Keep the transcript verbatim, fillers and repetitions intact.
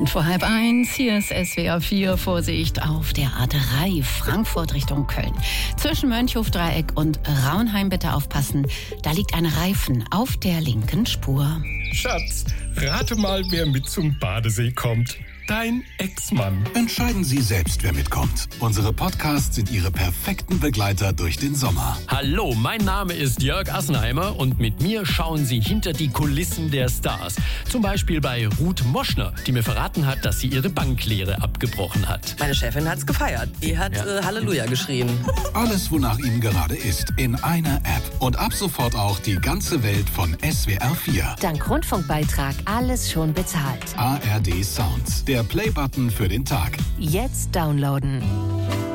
Minuten vor halb eins. Hier ist S W R vier. Vorsicht auf der A drei Frankfurt Richtung Köln. Zwischen Mönchhof-Dreieck und Raunheim bitte aufpassen. Da liegt ein Reifen auf der linken Spur. Schatz, rate mal, wer mit zum Badesee kommt. Dein Ex-Mann. Entscheiden Sie selbst, wer mitkommt. Unsere Podcasts sind Ihre perfekten Begleiter durch den Sommer. Hallo, mein Name ist Jörg Assenheimer und mit mir schauen Sie hinter die Kulissen der Stars. Zum Beispiel bei Ruth Moschner, die mir verraten hat, dass sie ihre Banklehre abgebrochen hat. Meine Chefin hat's gefeiert. Die hat ja. äh, Halleluja geschrien. Alles, wonach Ihnen gerade ist, in einer App. Und ab sofort auch die ganze Welt von S W R vier. Dank Rundfunkbeitrag alles schon bezahlt. A R D Sounds, der Play-Button für den Tag. Jetzt downloaden.